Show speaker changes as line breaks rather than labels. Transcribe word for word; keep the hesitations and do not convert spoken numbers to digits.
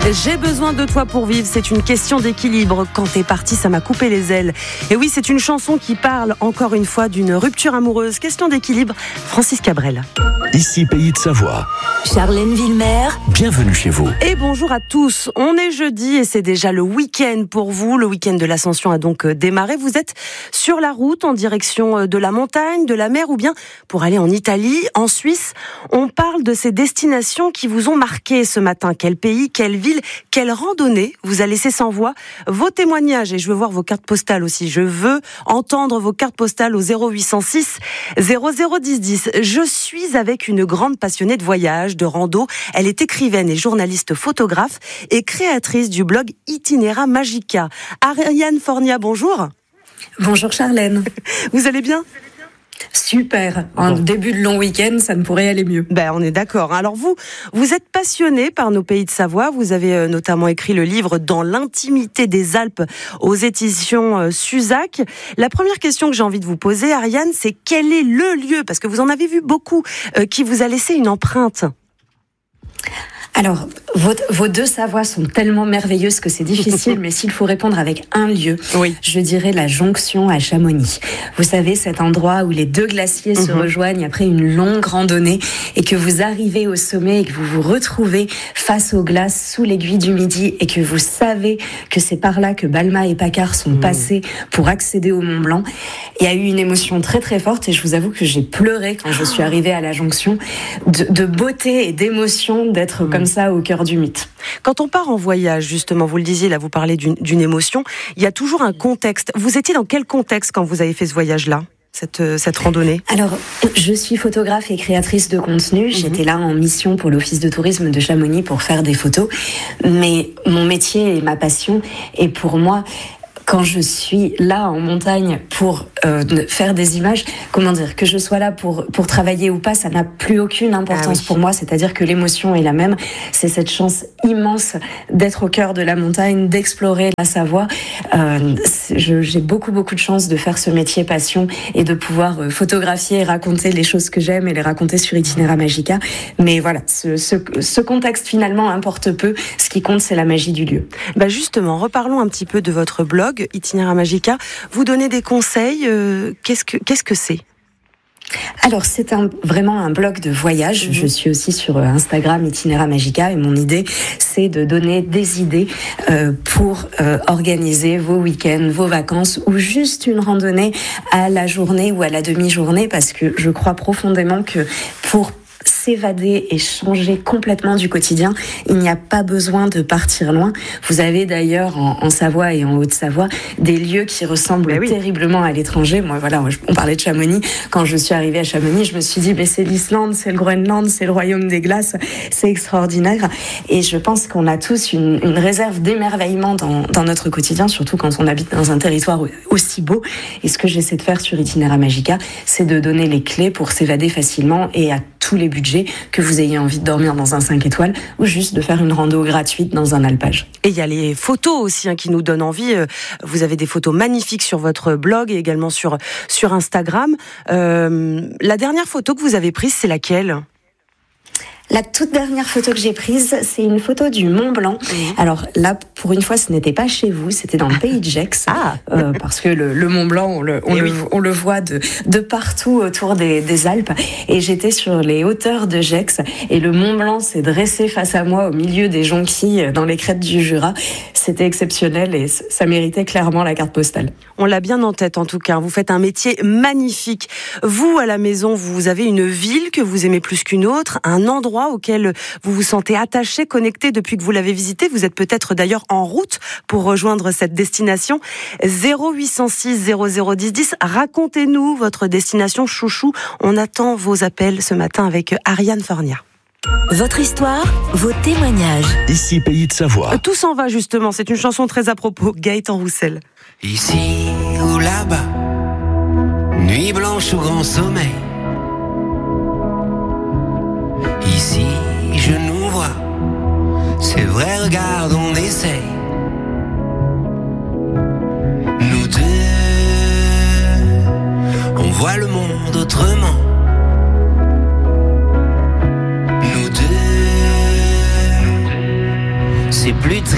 J'ai besoin de toi pour vivre, c'est une question d'équilibre. Quand t'es parti, ça m'a coupé les ailes. Et oui, c'est une chanson qui parle encore une fois d'une rupture amoureuse. Question d'équilibre, Francis Cabrel.
Ici Pays de Savoie.
Charlène Villemer.
Bienvenue chez vous.
Et bonjour à tous. On est jeudi et c'est déjà le week-end pour vous. Le week-end de l'Ascension a donc démarré. Vous êtes sur la route en direction de la montagne, de la mer ou bien pour aller en Italie, en Suisse. On parle de ces destinations qui vous ont marqué ce matin. Quel pays, quelle ville, quelle randonnée vous a laissé sans voix. Vos témoignages, et je veux voir vos cartes postales aussi. Je veux entendre vos cartes postales au zéro huit cent six zéro zéro dix dix. Je suis avec une grande passionnée de voyage, de rando. Elle est écrivaine et journaliste photographe et créatrice du blog Itinera Magica. Ariane Fornia, bonjour.
Bonjour Charlène.
Vous allez bien ?
Super. En bon. Début de long week-end, ça ne pourrait aller mieux.
Ben, on est d'accord. Alors vous, vous êtes passionné par nos pays de Savoie. Vous avez notamment écrit le livre Dans l'intimité des Alpes aux éditions Suzac. La première question que j'ai envie de vous poser, Ariane, c'est quel est le lieu, parce que vous en avez vu beaucoup, euh, qui vous a laissé une empreinte ?
Alors, vos, vos deux Savoies sont tellement merveilleuses que c'est difficile, mais s'il faut répondre avec un lieu, oui. je dirais la jonction à Chamonix. Vous savez, cet endroit où les deux glaciers mmh. se rejoignent après une longue randonnée et que vous arrivez au sommet et que vous vous retrouvez face aux glaces sous l'aiguille du Midi et que vous savez que c'est par là que Balma et Paccar sont mmh. passés pour accéder au Mont Blanc. Il y a eu une émotion très très forte et je vous avoue que j'ai pleuré quand je suis arrivée à la jonction de, de beauté et d'émotion d'être mmh. comme ça au cœur du mythe.
Quand on part en voyage, justement, vous le disiez, là vous parlez d'une, d'une émotion, il y a toujours un contexte. Vous étiez dans quel contexte quand vous avez fait ce voyage-là, cette, cette randonnée ?
Alors, je suis photographe et créatrice de contenu. Mmh. J'étais là en mission pour l'Office de tourisme de Chamonix pour faire des photos. Mais mon métier et ma passion, et pour moi, quand je suis là en montagne pour euh, faire des images, comment dire, que je sois là pour pour travailler ou pas, ça n'a plus aucune importance ah oui. pour moi. C'est-à-dire que l'émotion est la même. C'est cette chance immense d'être au cœur de la montagne, d'explorer la Savoie. Euh, je, j'ai beaucoup beaucoup de chance de faire ce métier passion et de pouvoir euh, photographier et raconter les choses que j'aime et les raconter sur Itinera Magica. Mais voilà, ce, ce, ce contexte finalement importe peu. Ce qui compte, c'est la magie du lieu.
Bah justement, reparlons un petit peu de votre blog Itinera Magica. Vous donnez des conseils. Euh, qu'est-ce que qu'est-ce que c'est ?
Alors, c'est un, vraiment un blog de voyage. Mmh. Je suis aussi sur Instagram Itinera Magica et mon idée, c'est de donner des idées euh, pour euh, organiser vos week-ends, vos vacances ou juste une randonnée à la journée ou à la demi-journée, parce que je crois profondément que pour s'évader et changer complètement du quotidien, il n'y a pas besoin de partir loin. Vous avez d'ailleurs en, en Savoie et en Haute-Savoie des lieux qui ressemblent oui. terriblement à l'étranger. Moi, voilà, on parlait de Chamonix. Quand je suis arrivée à Chamonix, je me suis dit, mais c'est l'Islande, c'est le Groenland, c'est le royaume des glaces, c'est extraordinaire. Et je pense qu'on a tous une, une réserve d'émerveillement dans, dans notre quotidien, surtout quand on habite dans un territoire aussi beau. Et ce que j'essaie de faire sur Itinera Magica, c'est de donner les clés pour s'évader facilement et à tous les budgets, que vous ayez envie de dormir dans un cinq étoiles ou juste de faire une rando gratuite dans un alpage.
Et il y a les photos aussi hein, qui nous donnent envie. Vous avez des photos magnifiques sur votre blog et également sur, sur Instagram. Euh, la dernière photo que vous avez prise, c'est laquelle ?
La toute dernière photo que j'ai prise, c'est une photo du Mont Blanc. Mmh. Alors là, pour une fois, ce n'était pas chez vous, c'était dans le pays de Gex.
Ah.
euh, parce que le, le Mont Blanc, on le, on, le, oui. on le voit de, de partout autour des, des Alpes. Et j'étais sur les hauteurs de Gex. Et le Mont Blanc s'est dressé face à moi au milieu des jonquilles dans les crêtes du Jura. C'était exceptionnel et ça méritait clairement la carte postale.
On l'a bien en tête en tout cas. Vous faites un métier magnifique. Vous, à la maison, vous avez une ville que vous aimez plus qu'une autre, un endroit auquel vous vous sentez attaché, connecté depuis que vous l'avez visité. Vous êtes peut-être d'ailleurs en route pour rejoindre cette destination. zéro huit cent six zéro zéro dix dix. Racontez-nous votre destination chouchou. On attend vos appels ce matin avec Ariane Fornia.
Votre histoire, vos témoignages.
Ici Pays de Savoie.
Tout s'en va justement. C'est une chanson très à propos. Gaëtan Roussel.
Ici ou là-bas, nuit blanche ou grand sommeil. Ici, je nous vois, c'est vrai, regarde, on essaye. Nous deux, on voit le monde autrement. Nous deux, c'est plus